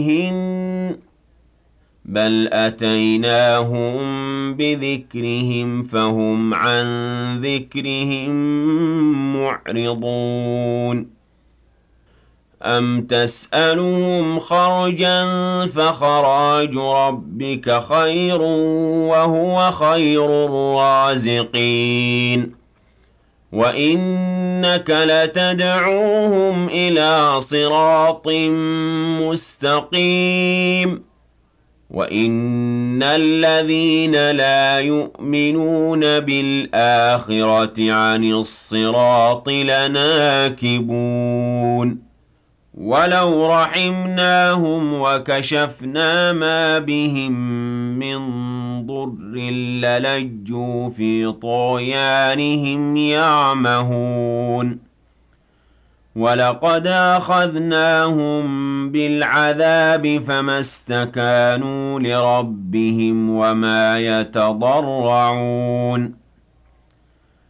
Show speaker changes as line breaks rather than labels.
بل أتيناهم بذكرهم فهم عن ذكرهم معرضون أم تسألهم خرجا فخراج ربك خير وهو خير الرازقين وإنك لتدعوهم إلى صراط مستقيم وَإِنَّ الَّذِينَ لَا يُؤْمِنُونَ بِالْآخِرَةِ عَنِ الصِّرَاطِ لَنَاكِبُونَ وَلَوْ رَحِمْنَاهُمْ وَكَشَفْنَا مَا بِهِم مِّن ضُرٍّ لَّلَجُّوا فِي طُغْيَانِهِمْ يَعْمَهُونَ وَلَقَدْ أَخَذْنَاهُم بِالْعَذَابِ فَمَا اسْتَكَانُوا لِرَبِّهِمْ وَمَا يَتَضَرَّعُونَ